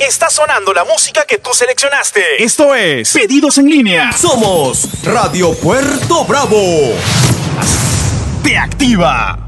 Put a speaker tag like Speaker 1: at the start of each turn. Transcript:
Speaker 1: está sonando la música que tú seleccionaste.
Speaker 2: Esto es Pedidos en Línea.
Speaker 3: Somos Radio Puerto Bravo.
Speaker 2: Te activa.